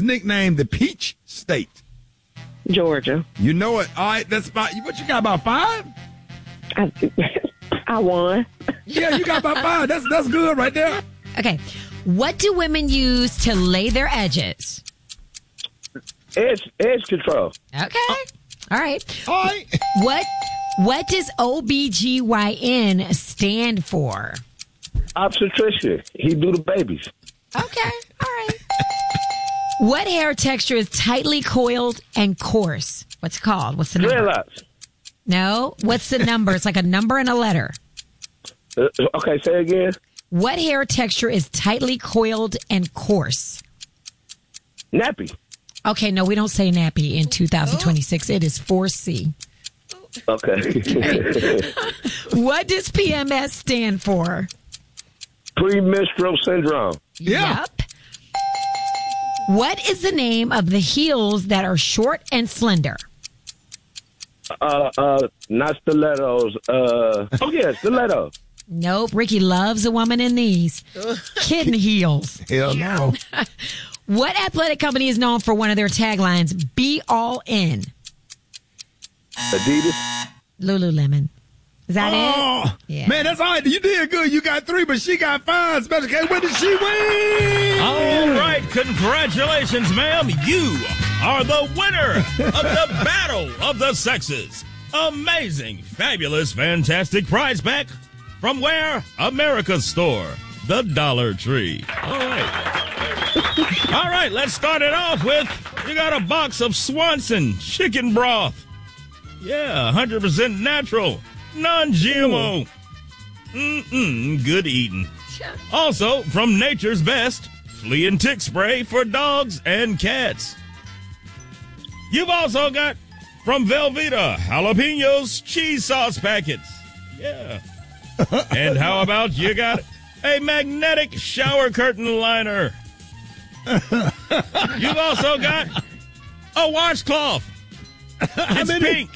nicknamed the Peach State? Georgia. You know it. All right, that's about, what you got, about 5? I won. Yeah, you got about 5. That's good right there. Okay. What do women use to lay their edges? Edge control. Okay. All right. All right. What does OBGYN stand for? Obstetrician. He do the babies. Okay. All right. What hair texture is tightly coiled and coarse? What's it called? What's the number? Dreadlocks. No. What's the number? It's like a number and a letter. Okay, say again. What hair texture is tightly coiled and coarse? Nappy. Okay, no, we don't say nappy in 2026. It is 4C. Okay. What does PMS stand for? Premenstrual syndrome. Yeah. Yep. What is the name of the heels that are short and slender? Not stilettos. Stiletto. Nope. Ricky loves a woman in these. Kitten heels. Hell no. What athletic company is known for one of their taglines, Be All In? Adidas. Lululemon. Is that Oh, it? Yeah. man, that's all right. You did good. You got 3, but she got 5. Special K, when did she win? All right, congratulations, ma'am. You are the winner of the Battle of the Sexes. Amazing, fabulous, fantastic prize pack from where? America's store, the Dollar Tree. All right. All right, let's start it off with, you got a box of Swanson chicken broth. Yeah, 100% natural, non-GMO. Good eating. Also, from Nature's Best, flea and tick spray for dogs and cats. You've also got from Velveeta jalapenos cheese sauce packets. Yeah. And how about you got a magnetic shower curtain liner? You've also got a washcloth. It's pink.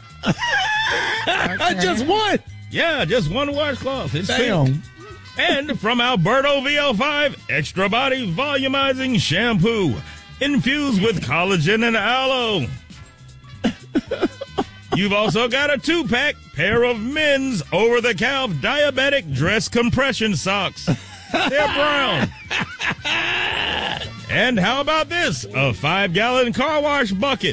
I just won. Yeah, just one washcloth. It's Damn. pink. And from Alberto VL5 Extra Body Volumizing Shampoo, infused with collagen and aloe. You've also got a 2-pack pair of men's over-the-calf diabetic dress compression socks. They're brown. And how about this? A 5-gallon car wash bucket.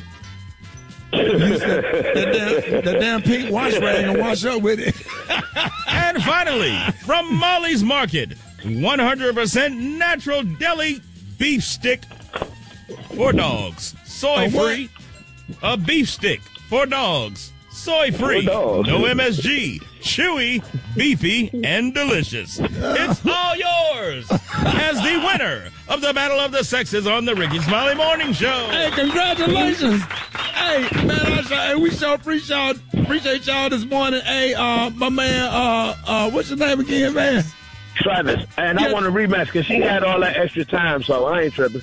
That damn pink wash rag and wash up with it. And finally, from Molly's Market, 100% natural deli beef stick for dogs. Soy-free. A beef stick for dogs. Soy-free. No MSG. Chewy, beefy, and delicious. It's all yours as the winner of the Battle of the Sexes on the Ricky Smiley Morning Show. Hey, congratulations. Hey, man, we sure appreciate y'all this morning. Hey, my man, what's your name again, man? Travis. And I want a rematch because she had all that extra time, so I ain't tripping.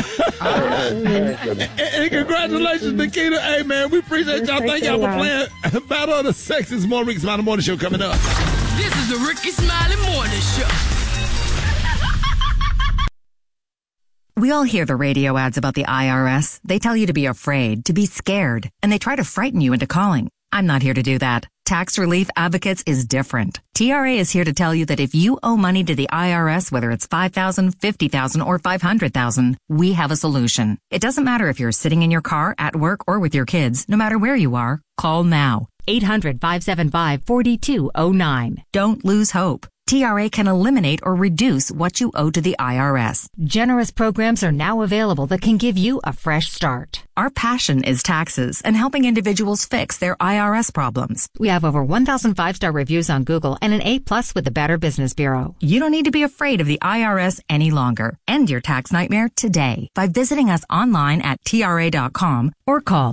And congratulations, Nikita. Hey, man, we appreciate y'all. Thank y'all for playing Battle of the Sexes. More Ricky Smiley Morning Show coming up. This is the Ricky Smiley Morning Show. We all hear the radio ads about the IRS. They tell you to be afraid, to be scared, and they try to frighten you into calling. I'm not here to do that. Tax Relief Advocates is different. TRA is here to tell you that if you owe money to the IRS, whether it's $5,000, $50,000, or $500,000, we have a solution. It doesn't matter if you're sitting in your car, at work, or with your kids. No matter where you are, call now. 800-575-4209. Don't lose hope. TRA can eliminate or reduce what you owe to the IRS. Generous programs are now available that can give you a fresh start. Our passion is taxes and helping individuals fix their IRS problems. We have over 1,000 5-star reviews on Google and an A+ with the Better Business Bureau. You don't need to be afraid of the IRS any longer. End your tax nightmare today by visiting us online at TRA.com or call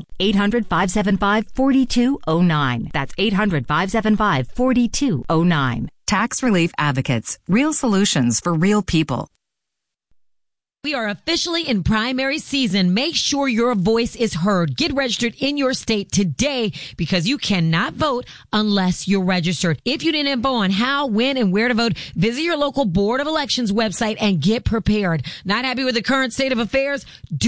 800-575-4209. That's 800-575-4209. Tax Relief Advocates. Real solutions for real people. We are officially in primary season. Make sure your voice is heard. Get registered in your state today because you cannot vote unless you're registered. If you need info on how, when, and where to vote, visit your local Board of Elections website and get prepared. Not happy with the current state of affairs?